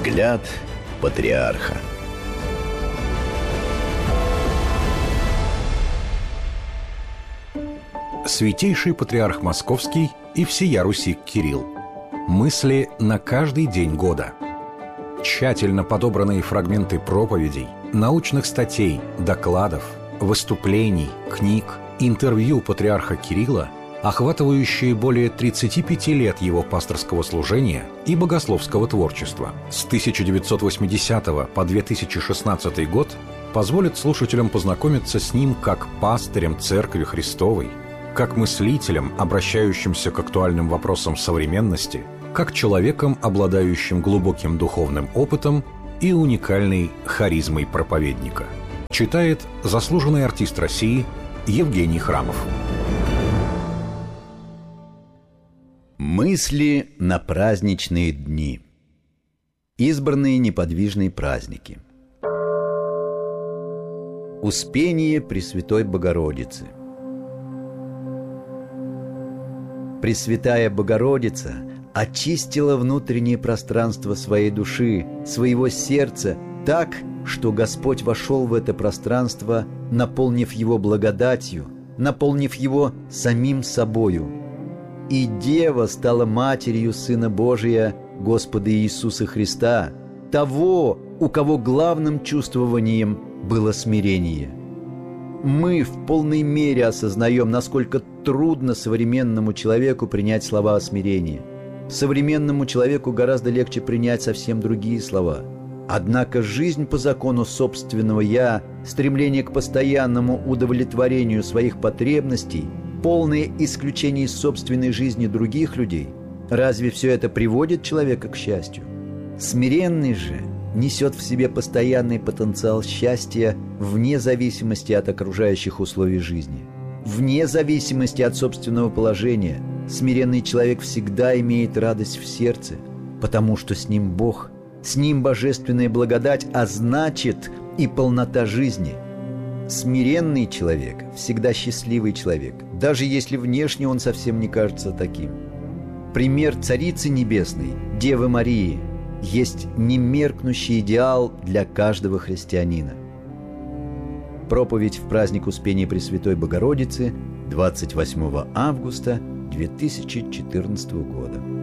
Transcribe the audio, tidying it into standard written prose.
Взгляд патриарха. Святейший патриарх Московский и всея Руси Кирилл. Мысли на каждый день года. Тщательно подобранные фрагменты проповедей, научных статей, докладов, выступлений, книг, интервью патриарха Кирилла, охватывающие более 35 лет его пасторского служения и богословского творчества с 1980 по 2016 год, позволят слушателям познакомиться с ним как пастырем Церкви Христовой, как мыслителем, обращающимся к актуальным вопросам современности, как человеком, обладающим глубоким духовным опытом и уникальной харизмой проповедника. Читает заслуженный артист России Евгений Храмов. Мысли на праздничные дни. Избранные неподвижные праздники. Успение Пресвятой Богородицы. Пресвятая Богородица очистила внутреннее пространство своей души, своего сердца так, что Господь вошел в это пространство, наполнив его благодатью, наполнив его самим собою. И Дева стала матерью Сына Божия, Господа Иисуса Христа, того, у кого главным чувствованием было смирение. Мы в полной мере осознаем, насколько трудно современному человеку принять слова о смирении. Современному человеку гораздо легче принять совсем другие слова. Однако жизнь по закону собственного «я», стремление к постоянному удовлетворению своих потребностей, полное исключение из собственной жизни других людей, разве все это приводит человека к счастью? Смиренный же несет в себе постоянный потенциал счастья вне зависимости от окружающих условий жизни. Вне зависимости от собственного положения смиренный человек всегда имеет радость в сердце, потому что с ним Бог, с ним божественная благодать, а значит и полнота жизни. Смиренный человек всегда счастливый человек, даже если внешне он совсем не кажется таким. Пример Царицы Небесной, Девы Марии, есть немеркнущий идеал для каждого христианина. Проповедь в праздник Успения Пресвятой Богородицы 28 августа 2014 года.